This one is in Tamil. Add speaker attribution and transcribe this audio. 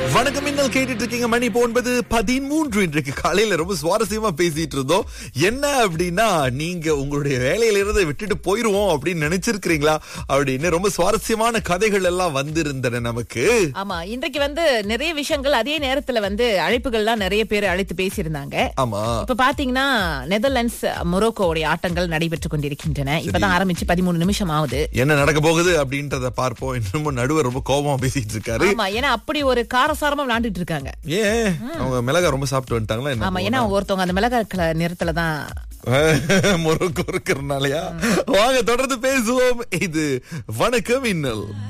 Speaker 1: வணக்கம், இன்னல் கேட்டுட்டு இருக்கீங்க. மணி இப்போ 9:13. இன்றைக்கு காலையில ரொம்ப சுவாரஸ்யமா பேசிட்டு இருந்தோம். என்ன அப்படின்னா, நீங்க உங்களுடைய வேலையில இருந்து விட்டுட்டு போயிருவோம் அப்படின்னு நினைச்சிருக்கீங்களா அப்படின்னு ரொம்ப சுவாரஸ்யமான கதைகள் எல்லாம் வந்திருந்தன நமக்கு.
Speaker 2: ஆமா, இன்றைக்கு நிறைய விஷயங்கள், அதே நேரத்துல அழைப்புகள்லாம் நிறைய பேர் அழைத்து பேசியிருந்தாங்க.
Speaker 1: ஆமா,
Speaker 2: இப்ப பாத்தீங்கன்னா நெதர்லாண்ட்ஸ் மொரோக்கோவுடைய ஆட்டங்கள் நடைபெற்றுக் கொண்டிருக்கின்றன. இப்பதான் ஆரம்பிச்சு 13 நிமிஷம் ஆகுது.
Speaker 1: என்ன நடக்க போகுது அப்படின்றத பார்ப்போம். இன்னமும் நடுவர் ரொம்ப கோபமா பேசிட்டு இருக்காரு.
Speaker 2: ஆமா, ஏன்னா அப்படி ஒரு காரசாரமா விளையாண்டுட்டு இருக்காங்க.
Speaker 1: ஏன் அவங்க மிளகா ரொம்ப சாப்பிட்டு வந்துட்டாங்களா?
Speaker 2: ஆமா, ஏன்னா ஒருத்தவங்க அந்த மிளகா நிறத்துலதான்
Speaker 1: மொரோக்கோ இருக்கிறதுனாலயா. வாங்க தொடர்ந்து பேசுவோம். இது வணக்கம் இன்னல்.